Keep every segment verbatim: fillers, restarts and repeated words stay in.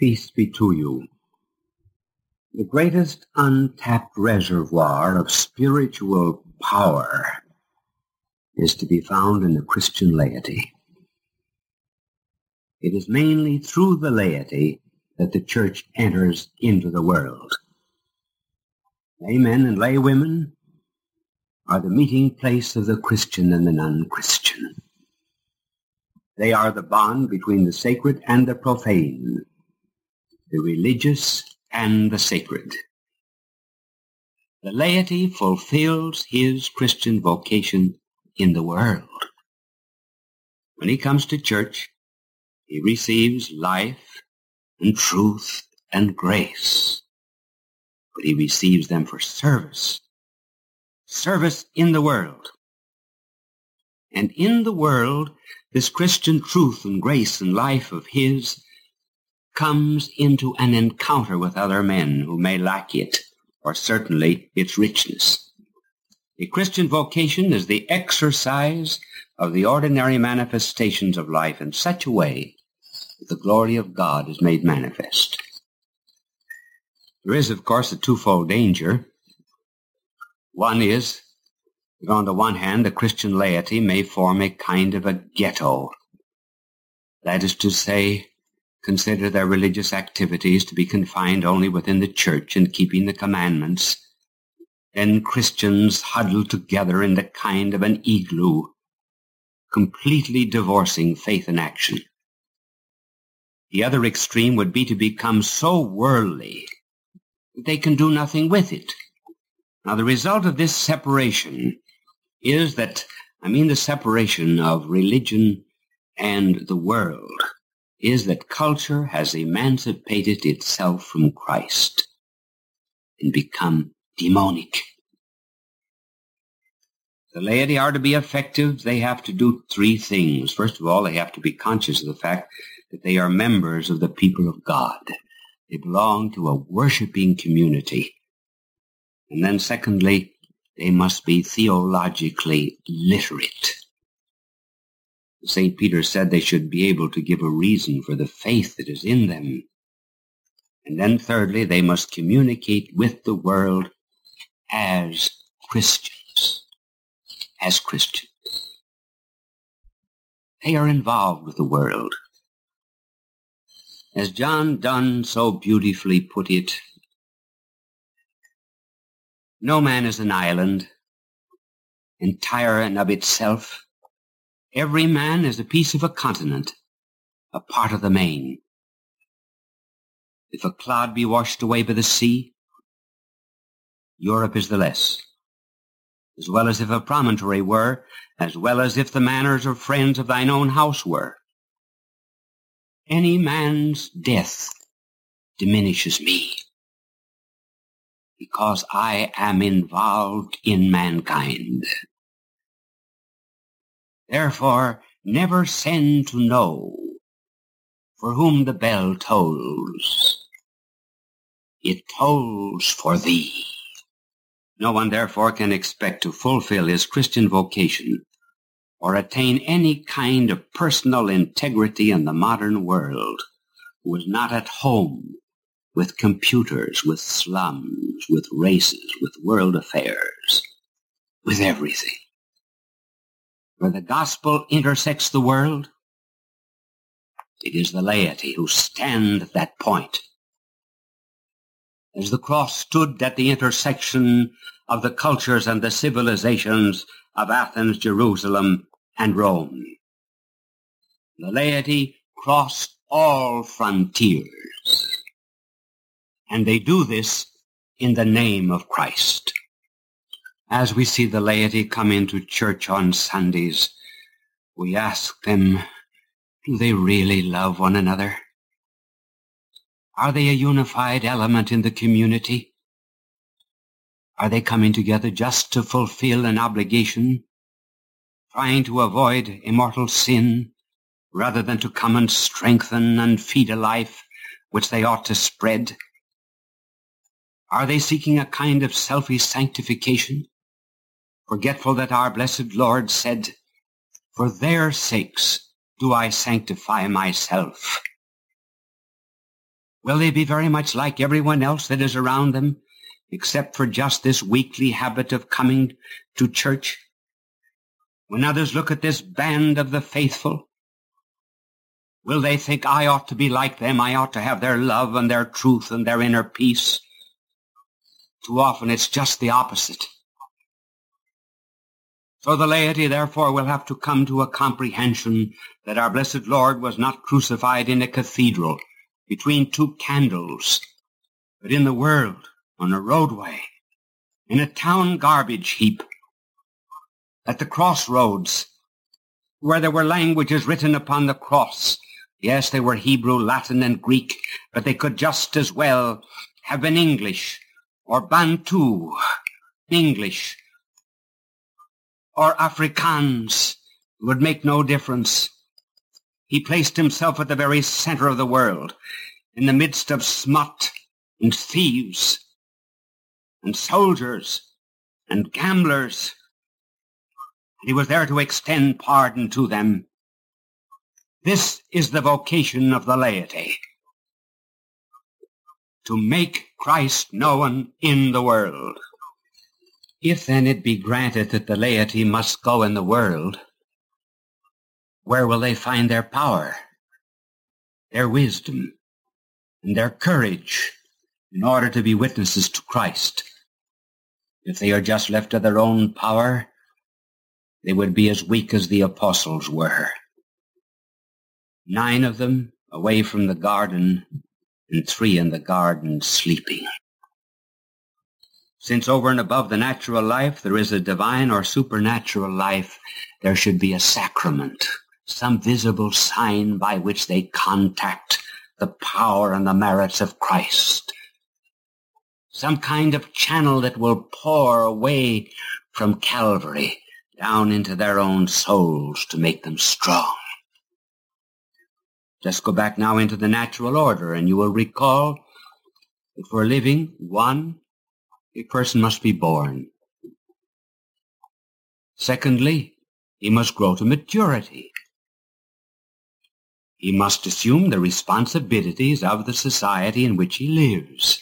Peace be to you. The greatest untapped reservoir of spiritual power is to be found in the Christian laity. It is mainly through the laity that the church enters into the world. Laymen and laywomen are the meeting place of the Christian and the non-Christian. They are the bond between the sacred and the profane, the religious and the sacred. The laity fulfills his Christian vocation in the world. When he comes to church, he receives life and truth and grace, but he receives them for service, service in the world. And in the world, this Christian truth and grace and life of his comes into an encounter with other men who may lack it, or certainly its richness. A Christian vocation is the exercise of the ordinary manifestations of life in such a way that the glory of God is made manifest. There is, of course, a twofold danger. One is that on the one hand, the Christian laity may form a kind of a ghetto. That is to say, consider their religious activities to be confined only within the church and keeping the commandments. Then Christians huddle together in the kind of an igloo, completely divorcing faith and action. The other extreme would be to become so worldly that they can do nothing with it. Now, the result of this separation is that, I mean the separation of religion and the world, is that culture has emancipated itself from Christ and become demonic. The laity are to be effective. They have to do three things. First of all, they have to be conscious of the fact that they are members of the people of God. They belong to a worshiping community. And then secondly, they must be theologically literate. Saint Peter said they should be able to give a reason for the faith that is in them. And then thirdly, they must communicate with the world as Christians. As Christians. They are involved with the world. As John Donne so beautifully put it, no man is an island, entire and of itself. Every man is a piece of a continent, a part of the main. If a cloud be washed away by the sea, Europe is the less, as well as if a promontory were, as well as if the manners or friends of thine own house were. Any man's death diminishes me, because I am involved in mankind. Therefore, never send to know for whom the bell tolls. It tolls for thee. No one, therefore, can expect to fulfill his Christian vocation or attain any kind of personal integrity in the modern world who is not at home with computers, with slums, with races, with world affairs, with everything. Where the gospel intersects the world, it is the laity who stand at that point. As the cross stood at the intersection of the cultures and the civilizations of Athens, Jerusalem, and Rome, the laity crossed all frontiers. And they do this in the name of Christ. As we see the laity come into church on Sundays, we ask them, do they really love one another? Are they a unified element in the community? Are they coming together just to fulfill an obligation, trying to avoid immortal sin, rather than to come and strengthen and feed a life which they ought to spread? Are they seeking a kind of selfish sanctification, forgetful that our blessed Lord said, "For their sakes do I sanctify myself"? Will they be very much like everyone else that is around them, except for just this weekly habit of coming to church? When others look at this band of the faithful, will they think, I ought to be like them, I ought to have their love and their truth and their inner peace? Too often it's just the opposite. So the laity, therefore, will have to come to a comprehension that our blessed Lord was not crucified in a cathedral between two candles, but in the world, on a roadway, in a town garbage heap, at the crossroads, where there were languages written upon the cross. Yes, they were Hebrew, Latin, and Greek, but they could just as well have been English, or Bantu English, or Afrikaans. It would make no difference. He placed himself at the very center of the world, in the midst of smut and thieves and soldiers and gamblers. And he was there to extend pardon to them. This is the vocation of the laity, to make Christ known in the world. If then it be granted that the laity must go in the world, where will they find their power, their wisdom, and their courage in order to be witnesses to Christ? If they are just left to their own power, they would be as weak as the apostles were. Nine of them away from the garden, and three in the garden sleeping. Since over and above the natural life there is a divine or supernatural life, there should be a sacrament, some visible sign by which they contact the power and the merits of Christ. Some kind of channel that will pour away from Calvary down into their own souls to make them strong. Just go back now into the natural order, and you will recall that for living, one, a person must be born. Secondly, he must grow to maturity. He must assume the responsibilities of the society in which he lives.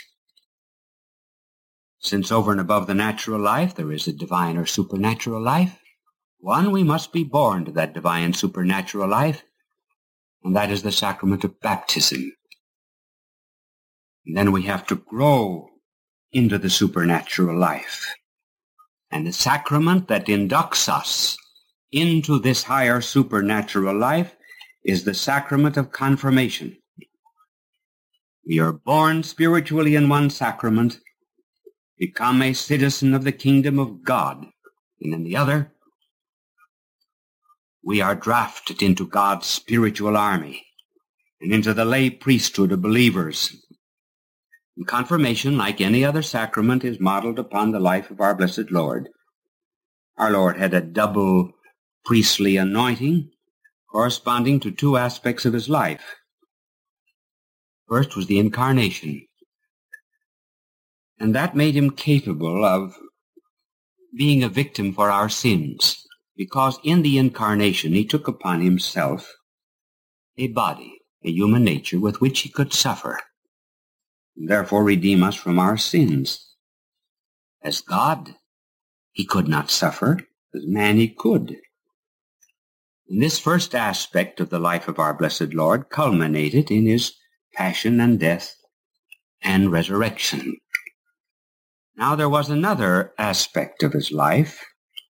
Since over and above the natural life there is a divine or supernatural life, one, we must be born to that divine supernatural life, and that is the sacrament of baptism. And then we have to grow into the supernatural life. And the sacrament that inducts us into this higher supernatural life is the sacrament of confirmation. We are born spiritually in one sacrament, become a citizen of the kingdom of God, and in the other, we are drafted into God's spiritual army and into the lay priesthood of believers. And confirmation, like any other sacrament, is modeled upon the life of our blessed Lord. Our Lord had a double priestly anointing corresponding to two aspects of his life. First was the incarnation, and that made him capable of being a victim for our sins, because in the incarnation he took upon himself a body, a human nature with which he could suffer, and therefore redeem us from our sins. As God, he could not suffer. As man, he could. And this first aspect of the life of our blessed Lord culminated in his passion and death and resurrection. Now there was another aspect of his life,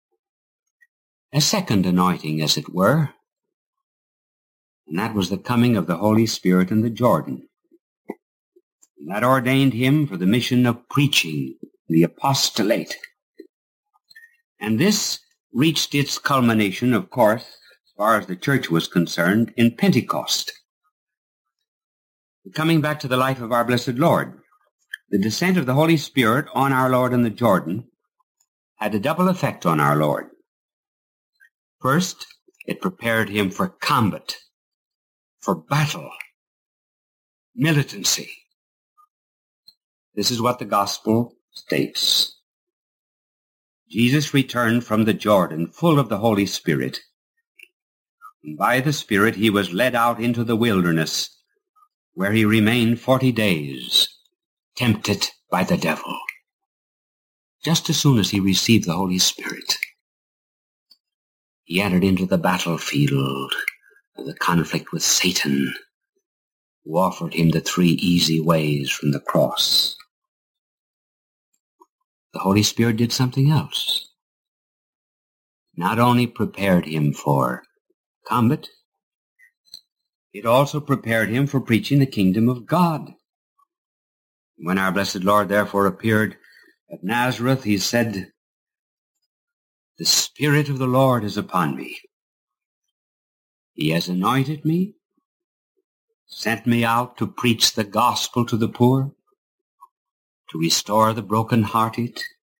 a second anointing, as it were, and that was the coming of the Holy Spirit in the Jordan. And that ordained him for the mission of preaching, the apostolate. And this reached its culmination, of course, as far as the church was concerned, in Pentecost. Coming back to the life of our blessed Lord, the descent of the Holy Spirit on our Lord in the Jordan had a double effect on our Lord. First, it prepared him for combat, for battle, militancy. This is what the gospel states. Jesus returned from the Jordan full of the Holy Spirit, and by the Spirit he was led out into the wilderness, where he remained forty days, tempted by the devil. Just as soon as he received the Holy Spirit, he entered into the battlefield of the conflict with Satan, who offered him the three easy ways from the cross. The Holy Spirit did something else. Not only prepared him for combat, it also prepared him for preaching the kingdom of God. When our blessed Lord therefore appeared at Nazareth, he said, "The Spirit of the Lord is upon me. He has anointed me, sent me out to preach the gospel to the poor, to restore the brokenhearted,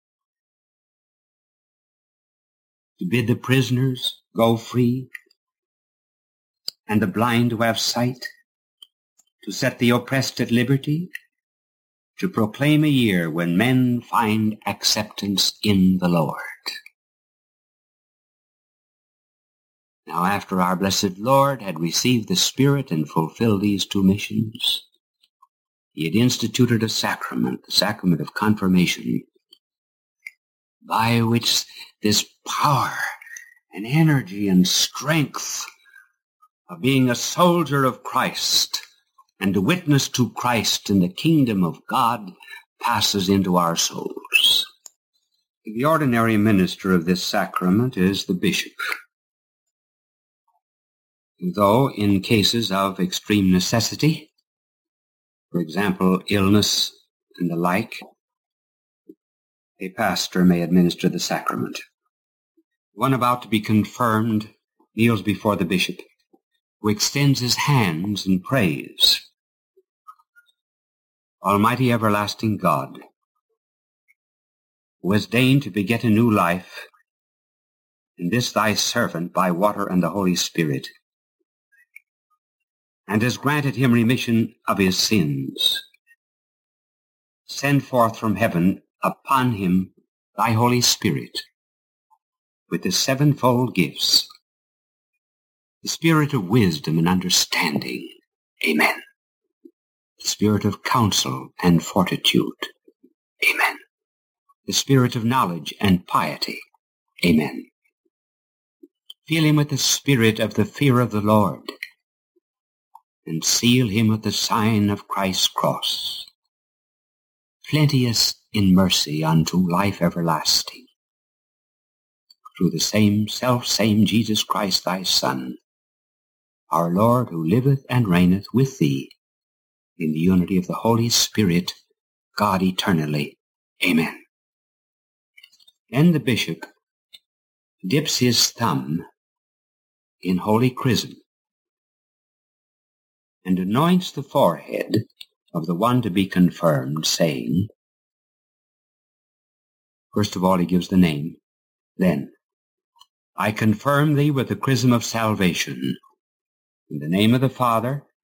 to bid the prisoners go free, and the blind to have sight, to set the oppressed at liberty, to proclaim a year when men find acceptance in the Lord." Now, after our blessed Lord had received the Spirit and fulfilled these two missions, he had instituted a sacrament, the sacrament of confirmation, by which this power and energy and strength of being a soldier of Christ and a witness to Christ in the kingdom of God passes into our souls. The ordinary minister of this sacrament is the bishop, though in cases of extreme necessity, for example, illness and the like, a pastor may administer the sacrament. One about to be confirmed kneels before the bishop, who extends his hands and prays, "Almighty everlasting God, who has deigned to beget a new life in this thy servant by water and the Holy Spirit, and has granted him remission of his sins, send forth from heaven upon him thy Holy Spirit with the sevenfold gifts, the spirit of wisdom and understanding, amen, the spirit of counsel and fortitude, amen, the spirit of knowledge and piety, amen. Fill him with the spirit of the fear of the Lord, and seal him with the sign of Christ's cross, plenteous in mercy unto life everlasting, through the same self-same Jesus Christ thy Son, our Lord, who liveth and reigneth with thee in the unity of the Holy Spirit, God eternally. Amen." Then the bishop dips his thumb in holy chrism and anoints the forehead of the one to be confirmed, saying, first of all he gives the name, then, "I confirm thee with the chrism of salvation, in the name of the Father,